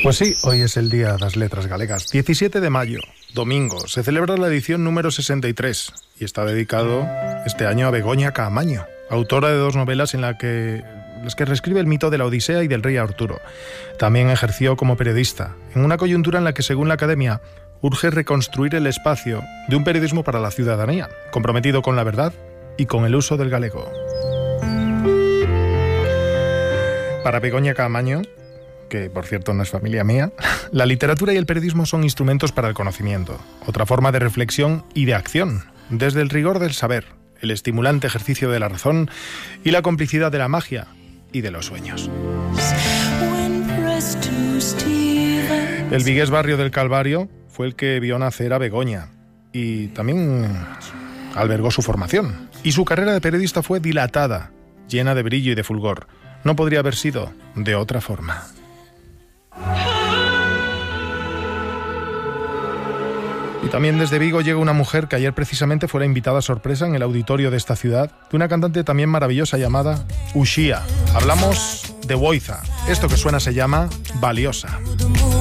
Pues sí, hoy es el Día das Letras Galegas. 17 de mayo, domingo, se celebra la edición número 63 y está dedicado este año a Begoña Caamaño, autora de 2 novelas en las que reescribe el mito de la Odisea y del rey Arturo. También ejerció como periodista, en una coyuntura en la que, según la Academia, urge reconstruir el espacio de un periodismo para la ciudadanía, comprometido con la verdad y con el uso del galego. Para Begoña Caamaño, que por cierto no es familia mía, la literatura y el periodismo son instrumentos para el conocimiento, otra forma de reflexión y de acción, desde el rigor del saber, el estimulante ejercicio de la razón y la complicidad de la magia y de los sueños. El vigués barrio del Calvario fue el que vio nacer a Begoña y también albergó su formación. Y su carrera de periodista fue dilatada, llena de brillo y de fulgor. No podría haber sido de otra forma. Y también desde Vigo llega una mujer que ayer precisamente fue la invitada sorpresa en el auditorio de esta ciudad, de una cantante también maravillosa llamada Uxía. Hablamos de Woiza. Esto que suena se llama Valiosa.